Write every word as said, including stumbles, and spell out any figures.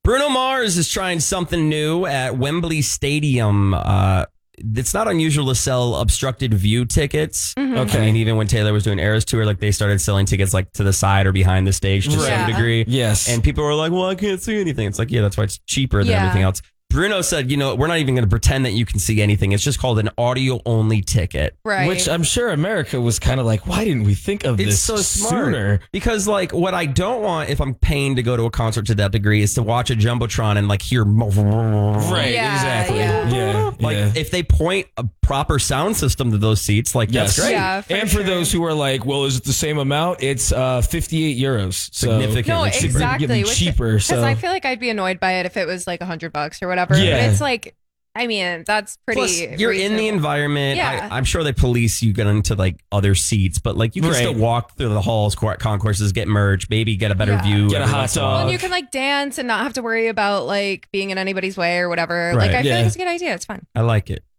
Bruno Mars is trying something new at Wembley Stadium. Uh, it's not unusual to sell obstructed view tickets. Mm-hmm. Okay. I mean, even when Taylor was doing Eras Tour, like they started selling tickets like to the side or behind the stage to Right. some degree. Yes. And people were like, well, I can't see anything. It's like, yeah, that's why it's cheaper than Yeah. everything else. Bruno said, you know, we're not even going to pretend that you can see anything. It's just called an audio only ticket. Right. Which I'm sure America was kind of like, why didn't we think of It's this so smart. sooner? Because like what I don't want if I'm paying to go to a concert to that degree is to watch a Jumbotron and like hear Right, Yeah, exactly. yeah. Yeah. like yeah. if they point a proper sound system to those seats, like Yes. that's great. Yeah, for and for sure. those who are like, well, is it the same amount? It's uh, fifty-eight euros. So Significantly No, cheaper. exactly. Significantly which- cheaper. Because So I feel like I'd be annoyed by it if it was like a hundred bucks or whatever. Yeah. But it's like, I mean, that's pretty. Plus, you're in the reasonable. environment. Yeah. I, I'm sure they police you get into like other seats, but like you can Right. still walk through the halls, court concourses, get merged, maybe get a better Yeah. view. Get a every hot once in a while. dog. Well, and you can like dance and not have to worry about like being in anybody's way or whatever. Right. Like, I feel Yeah. like it's a good idea. It's fun. I like it.